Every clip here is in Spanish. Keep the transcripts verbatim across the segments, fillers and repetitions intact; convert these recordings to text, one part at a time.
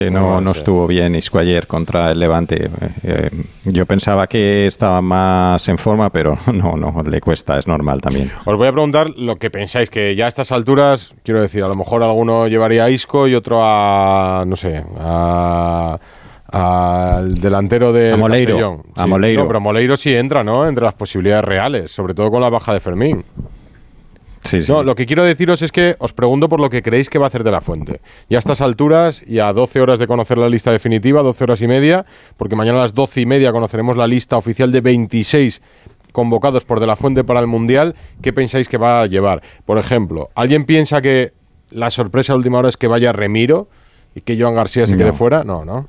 No, no estuvo bien Isco ayer contra el Levante. Eh, yo pensaba que estaba más en forma, pero no, no, le cuesta, es normal también. Os voy a preguntar lo que pensáis, que ya a estas alturas, quiero decir, a lo mejor alguno llevaría a Isco y otro a, no sé, a... al delantero del Moleiro, Castellón. a Sí, Moleiro. No, pero Moleiro sí entra, ¿no? Entre las posibilidades reales, sobre todo con la baja de Fermín. Sí, sí. No, lo que quiero deciros es que os pregunto por lo que creéis que va a hacer De La Fuente. Y a estas alturas, y a doce horas de conocer la lista definitiva, doce horas y media, porque mañana a las doce y media conoceremos la lista oficial de veintiséis convocados por De La Fuente para el Mundial, ¿qué pensáis que va a llevar? Por ejemplo, ¿alguien piensa que la sorpresa de última hora es que vaya Remiro y que Joan García se No. quede fuera? No, ¿no?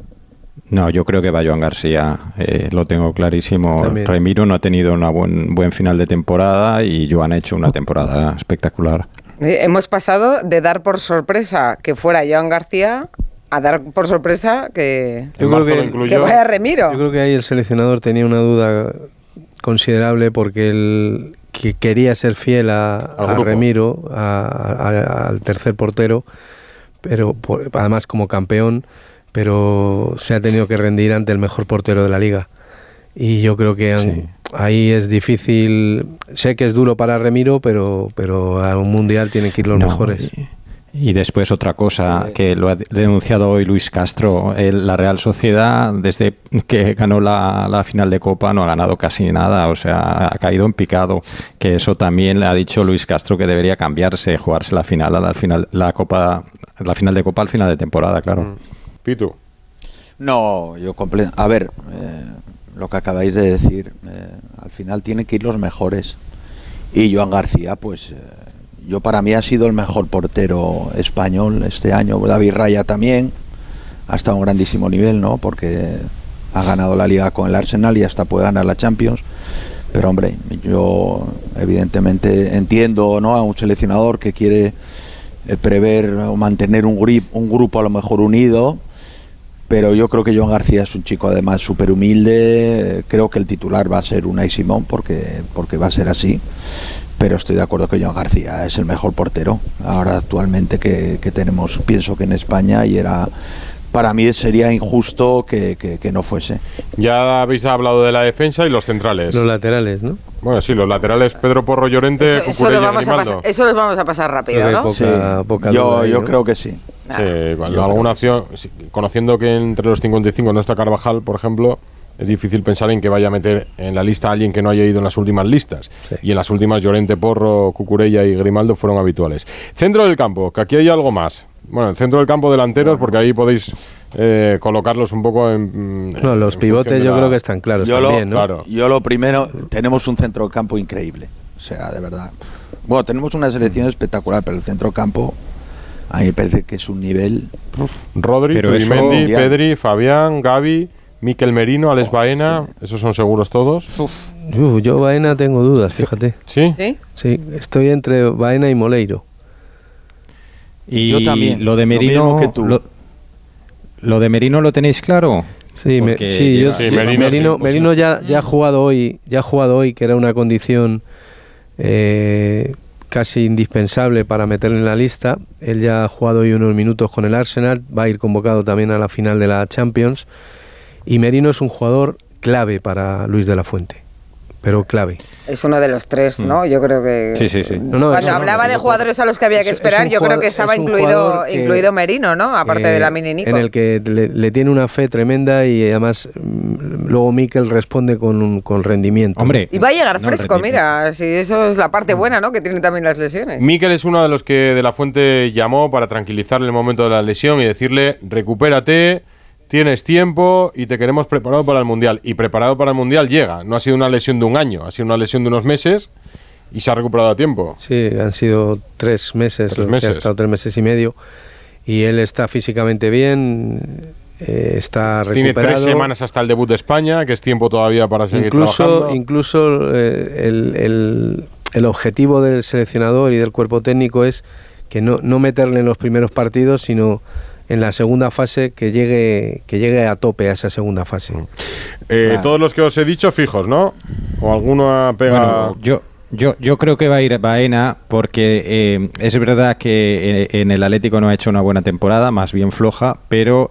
No, yo creo que va Joan García, eh, lo tengo clarísimo. También. Remiro no ha tenido un buen, buen final de temporada y Joan ha hecho una temporada espectacular. Eh, Hemos pasado de dar por sorpresa que fuera Joan García a dar por sorpresa que, En Yo creo marzo que- lo incluyó. que vaya Remiro. Yo creo que ahí el seleccionador tenía una duda considerable porque él que quería ser fiel a, Al a grupo. Remiro, a- a- al tercer portero, pero por- además como campeón, pero se ha tenido que rendir ante el mejor portero de la liga. Y yo creo que han- Sí. ahí es difícil. Sé que es duro para Remiro, pero, pero a un mundial tienen que ir los No, mejores. Y, y después otra cosa que lo ha denunciado hoy Luis Castro, el- la Real Sociedad desde que ganó la, la final de Copa no ha ganado casi nada, o sea, ha caído en picado, que eso también le ha dicho Luis Castro que debería cambiarse, jugarse la final, a la final, la Copa, la final de Copa al final de temporada, claro. Pitu. No, yo comple- A ver, eh, lo que acabáis de decir, eh, al final tienen que ir los mejores. Y Joan García, pues eh, yo para mí ha sido el mejor portero español este año. David Raya también ha estado a un grandísimo nivel, ¿no? Porque ha ganado la Liga con el Arsenal y hasta puede ganar la Champions. Pero hombre, yo evidentemente entiendo, ¿no?, a un seleccionador que quiere eh, prever o mantener un, grip, un grupo a lo mejor unido. Pero yo creo que Joan García es un chico además súper humilde. Creo que el titular va a ser Unai Simón porque, porque va a ser así. Pero estoy de acuerdo que Joan García es el mejor portero ahora actualmente que, que tenemos, pienso que en España, y era, para mí sería injusto que, que, que no fuese. Ya habéis hablado de la defensa y los centrales. Los laterales, ¿no? Bueno, sí, los laterales, Pedro Porro, Llorente, Eso, eso, Cucurella lo y vamos a Grimaldo. pasar, eso los vamos a pasar rápido, Creo que ¿no? poca- Sí, poca yo, duda ahí, yo ¿no? creo que sí. Nah. Sí, cuando Yo alguna creo opción, sí, conociendo que entre los cincuenta y cinco no está Carvajal, por ejemplo, es difícil pensar en que vaya a meter en la lista a alguien que no haya ido en las últimas listas. Sí. Y en las últimas Llorente, Porro, Cucurella y Grimaldo fueron habituales. Centro del campo, que aquí hay algo más. Bueno, el centro del campo delanteros, porque ahí podéis eh, colocarlos un poco en... No, los en pivotes función de yo la- creo que están claros Yo lo, también, ¿no? claro. yo lo primero, tenemos un centrocampo increíble, o sea, de verdad. Bueno, tenemos una selección espectacular, pero el centrocampo a mí me parece que es un nivel... Rodri, Pero eso- Zubimendi, Mundial. Pedri, Fabián, Gavi, Mikel Merino, Alex Baena, esos son seguros todos. Uf, yo Baena tengo dudas, fíjate. ¿Sí? ¿Sí? Sí, estoy entre Baena y Moleiro. Y Yo también, lo de lo Merino, mismo que tú. Lo, lo de Merino lo tenéis claro. Sí, me- Porque sí, yo, Sí, yo- Merino Merino, sí, pues Merino sí. ya, ya ha jugado hoy, ya ha jugado hoy, que era una condición eh, casi indispensable para meterle en la lista. Él ya ha jugado hoy unos minutos con el Arsenal, va a ir convocado también a la final de la Champions. Y Merino es un jugador clave para Luis de la Fuente, pero clave. Es uno de los tres, ¿no? Yo creo que... Sí, sí, sí. No, no, Cuando es- hablaba de es- jugadores a los que había que es- es esperar, un yo creo jugador- que estaba es un incluido jugador que- incluido Merino, ¿no? Aparte eh, de la mini Nico. en el que le, le tiene una fe tremenda y además mm, luego Mikel responde con, un, con rendimiento. Hombre, Y va a llegar no, fresco, repito. mira, si eso es la parte buena, ¿no? Que tiene también las lesiones. Mikel es uno de los que De La Fuente llamó para tranquilizarle el momento de la lesión y decirle, recupérate, tienes tiempo y te queremos preparado para el Mundial. Y preparado para el Mundial llega. No ha sido una lesión de un año, ha sido una lesión de unos meses y se ha recuperado a tiempo. Sí, han sido tres meses, Tres lo que meses. ha estado tres meses y medio. Y él está físicamente bien, eh, está Tiene recuperado. tres semanas hasta el debut de España, que es tiempo todavía para seguir Incluso, trabajando. incluso eh, el, el- el objetivo del seleccionador y del cuerpo técnico es que no, no meterle en los primeros partidos, sino en la segunda fase que llegue que llegue a tope a esa segunda fase. Eh, Claro. Todos los que os he dicho fijos, ¿no? O alguno pega... Bueno, yo, yo, yo creo que va a ir Baena porque eh, es verdad que en, en el Atlético no ha hecho una buena temporada, más bien floja, pero